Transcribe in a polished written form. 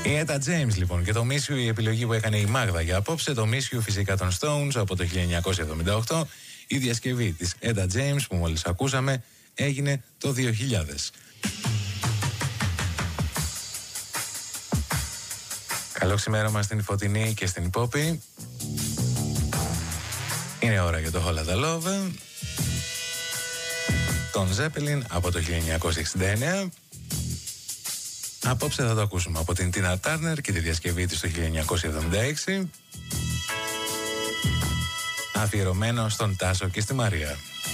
Η Έτα James λοιπόν και το Miss You, η επιλογή που έκανε η Μάγδα για απόψε. Το Miss You φυσικά των Stones από το 1978. Η διασκευή της Έτα James που μόλις ακούσαμε έγινε το 2000. Καλό ξημέρωμα στην Φωτεινή και στην Πόπη. Είναι ώρα για το Holla the Love. Τον Zeppelin από το 1969. Απόψε θα το ακούσουμε από την Τίνα Τάρνερ και τη διασκευή της το 1976. Αφιερωμένο στον Τάσο και στη Μαρία.